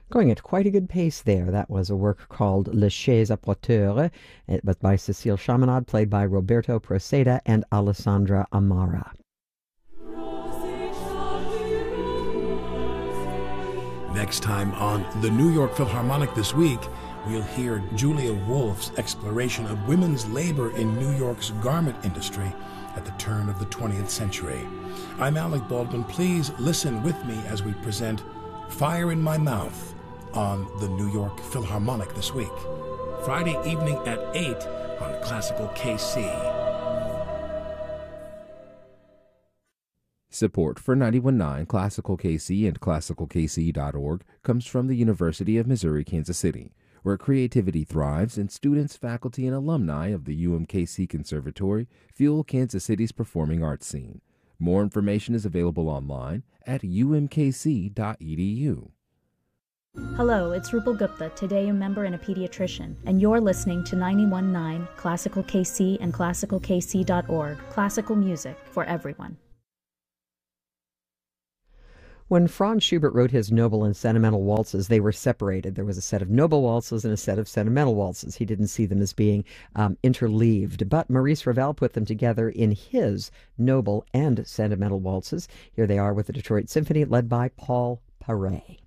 Going at quite a good pace there. That was a work called Le Chaise à Porteur. It was by Cecile Chaminade, played by Roberto Proceda and Alessandra Amara. Next time on the New York Philharmonic This Week, we'll hear Julia Wolf's exploration of women's labor in New York's garment industry at the turn of the 20th century. I'm Alec Baldwin. Please listen with me as we present Fire in My Mouth on the New York Philharmonic This Week, Friday evening at 8 on Classical KC. Support for 91.9 Classical KC and ClassicalKC.org comes from the University of Missouri-Kansas City, where creativity thrives and students, faculty, and alumni of the UMKC Conservatory fuel Kansas City's performing arts scene. More information is available online at umkc.edu. Hello, it's Rupal Gupta, today a member and a pediatrician, and you're listening to 91.9 Classical KC and ClassicalKC.org, classical music for everyone. When Franz Schubert wrote his noble and sentimental waltzes, they were separated. There was a set of noble waltzes and a set of sentimental waltzes. He didn't see them as being interleaved. But Maurice Ravel put them together in his noble and sentimental waltzes. Here they are with the Detroit Symphony, led by Paul Paray.